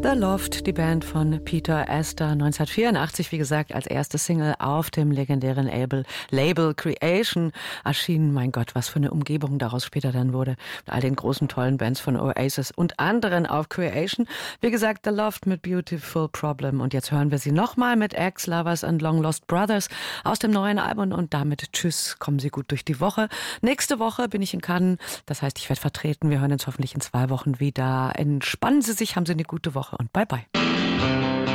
The Loft, die Band von Peter Astor, 1984, wie gesagt, als erste Single auf dem legendären Label Creation erschienen. Mein Gott, was für eine Umgebung daraus später dann wurde. Mit all den großen, tollen Bands von Oasis und anderen auf Creation. Wie gesagt, The Loft mit Beautiful Problem. Und jetzt hören wir sie nochmal mit Ex-Lovers and Long Lost Brothers aus dem neuen Album. Und damit tschüss, kommen Sie gut durch die Woche. Nächste Woche bin ich in Cannes. Das heißt, ich werde vertreten. Wir hören uns hoffentlich in 2 Wochen wieder. Entspannen Sie sich, haben Sie eine gute Woche und bye bye.